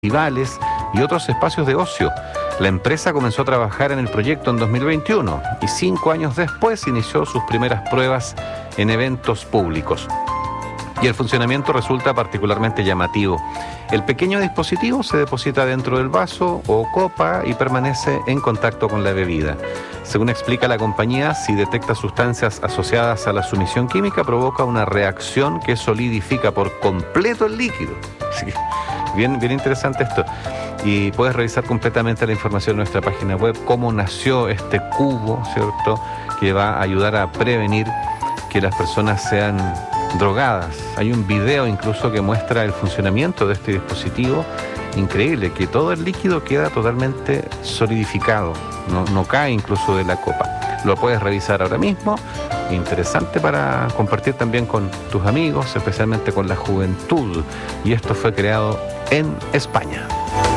festivales y otros espacios de ocio. La empresa comenzó a trabajar en el proyecto en 2021 y 5 años después inició sus primeras pruebas en eventos públicos. Y el funcionamiento resulta particularmente llamativo. El pequeño dispositivo se deposita dentro del vaso o copa y permanece en contacto con la bebida. Según explica la compañía, si detecta sustancias asociadas a la sumisión química, provoca una reacción que solidifica por completo el líquido. Así que bien interesante esto. Y puedes revisar completamente la información en nuestra página web, cómo nació este cubo, ¿cierto?, que va a ayudar a prevenir que las personas sean drogadas. Hay un video incluso que muestra el funcionamiento de este dispositivo. Increíble, que todo el líquido queda totalmente solidificado, no cae incluso de la copa. Lo puedes revisar ahora mismo. Interesante para compartir también con tus amigos, especialmente con la juventud. Y esto fue creado en España.